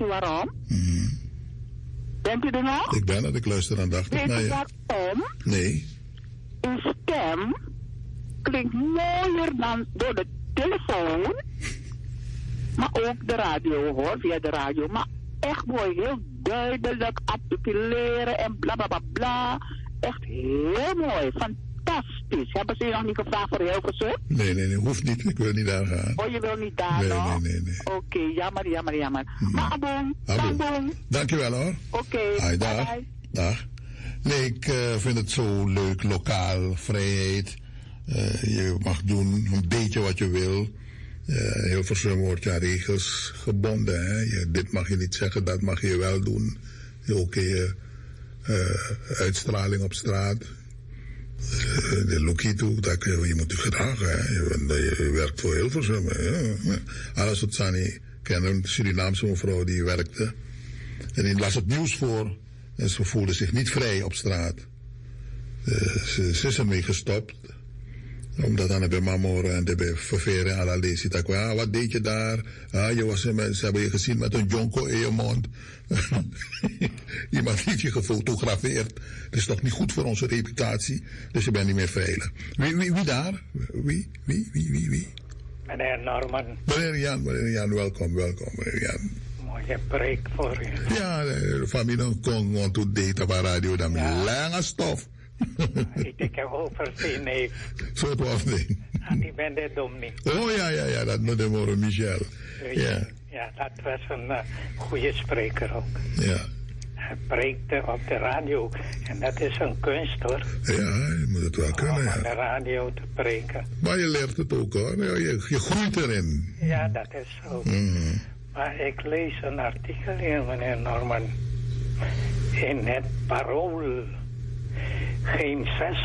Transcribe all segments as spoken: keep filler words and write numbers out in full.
u waarom? Mm. Bent u er nog? Ik ben het, ik luister aandachtig Weet naar u je. waarom? Nee. Uw stem klinkt mooier dan door de telefoon, maar ook de radio hoor, via de radio. Maar echt mooi, heel duidelijk, articuleren en bla bla bla bla. Echt heel mooi, fantastisch. Hebben ze je nog niet gevraagd voor Hilversum? Nee, nee, nee, hoeft niet. Ik wil niet daar gaan. Oh, je wil niet daar nee, nog? Nee, nee, nee. Oké, okay, jammer, jammer, jammer. Mm. Maar aboom, aboom. Dankjewel hoor. Oké, okay, dag. bye. Dag. Nee, ik uh, vind het zo leuk, lokaal, vrijheid. Uh, je mag doen een beetje wat je wil. Uh, Hilversum wordt aan regels gebonden. Hè? Je, dit mag je niet zeggen, dat mag je wel doen. Ook je uh, uitstraling op straat. Uh, de Lokito, dat je moet je gedragen. Hè? Je, je werkt voor Hilversum. Hè? Alles wat Sani kende, een Surinaamse mevrouw die werkte. En die las het nieuws voor. En ze voelde zich niet vrij op straat. Uh, ze, ze is ermee gestopt. Omdat dan bij Mamor en bij Ververen en Allee zit ik, ah, wat deed je daar? Ah, je was, ze hebben je gezien met een jonko in je mond. Iemand heeft je gefotografeerd. Dat is toch niet goed voor onze reputatie. Dus je bent niet meer veilig. Wie, wie, wie daar? Wie, wie, wie, wie, wie? Meneer Norman. Meneer Jan, meneer Jan, welkom, welkom, meneer Jan. Mooie preek voor u. Ja, de familie kon gewoon toe date op een radio, dan met ja. lange stof. Ik heb overzien, nee. Zo was het. Die ben de dom niet. Oh ja, ja, ja, dat moet de moro Michel. Ja. Ja, dat was een uh, goede spreker ook. Ja. Hij preekte op de radio. En dat is een kunst hoor. Ja, je moet het wel kunnen. Om ja. aan de radio te preken. Maar je leert het ook hoor. Ja, je, je groeit erin. Ja, dat is zo. Mm-hmm. Maar ik lees een artikel hier, meneer Norman. In het Parool. Geen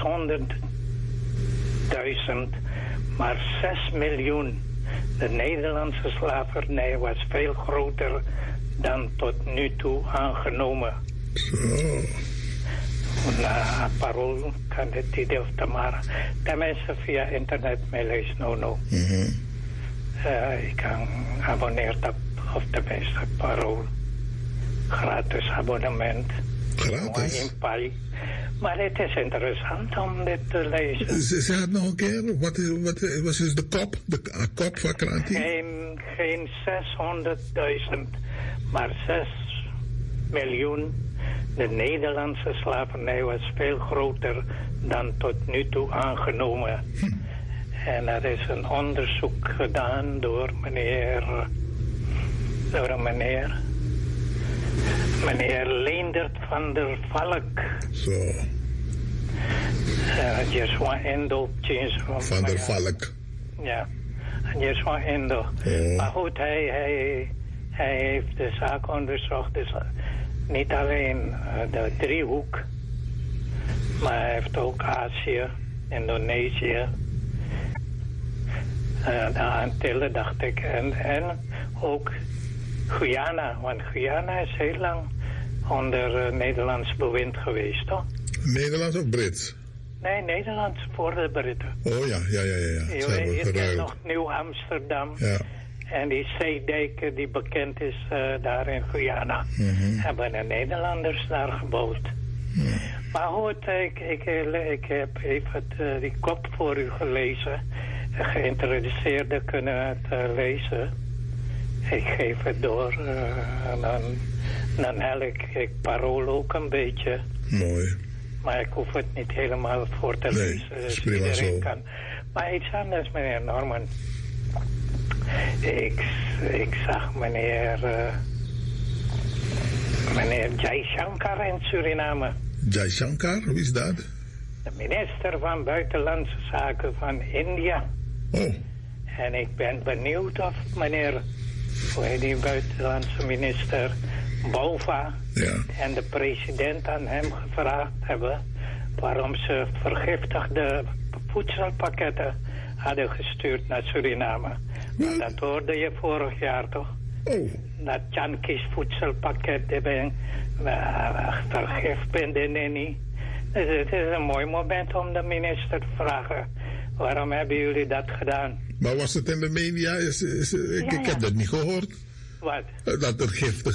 zeshonderdduizend, maar zes miljoen. De Nederlandse slavernij was veel groter dan tot nu toe aangenomen. Zo. Na Parool kan de titel te maar. Tenminste via internet meelezen, no no. Mm-hmm. Uh, ik kan abonneerd op, of tenminste Parool. Gratis abonnement. Gratis? Maar het is interessant om dit te lezen. Zeg het nog een keer. Wat is, wat is, wat is de kop? De kop van Kranti? Geen, geen zeshonderdduizend, maar zes miljoen. De Nederlandse slavernij was veel groter dan tot nu toe aangenomen. Hm. En er is een onderzoek gedaan door meneer... Door een meneer... Meneer Leendert van der Valk. Zo. Uh, Joshua Endo. Van der Valk. Ja, Joshua Endo. Oh. Maar goed, hij, hij, hij heeft de zaak onderzocht. Dus niet alleen uh, de driehoek, maar hij heeft ook Azië, Indonesië, uh, de Antillen, dacht ik. En, en ook Guyana, want Guyana is heel lang onder uh, Nederlands bewind geweest, toch? Nederlands of Brits? Nee, Nederlands voor de Britten. Oh ja, ja, ja, ja. Je, je, je kent nog Nieuw-Amsterdam. Ja. En die zeedijk die bekend is uh, daar in Guyana. Mm-hmm. Hebben de Nederlanders daar gebouwd. Mm. Maar goed, ik, ik, ik heb even uh, die kop voor u gelezen. De geïnteresseerden kunnen het uh, lezen. Ik geef het door. Uh, en dan, dan help ik, ik Parool ook een beetje. Mooi. Maar ik hoef het niet helemaal voor te nee, lezen. Dus iedereen zo. Kan. Maar iets anders, meneer Norman. Ik, ik zag meneer... Uh, meneer Jaishankar in Suriname. Jaishankar? Wie is dat? De minister van Buitenlandse Zaken van India. Oh. En ik ben benieuwd of meneer... hoe heet die buitenlandse minister... Bova ja. en de president aan hem gevraagd hebben... waarom ze vergiftigde voedselpakketten hadden gestuurd naar Suriname. Maar dat hoorde je vorig jaar toch? Oh. Dat Jankies voedselpakket hebben uh, vergif binnen niet. Dus het is een mooi moment om de minister te vragen... waarom hebben jullie dat gedaan? Maar was het in de media? Is, is, ik, ja, ik ja. heb dat niet gehoord. Wat? Dat er giftig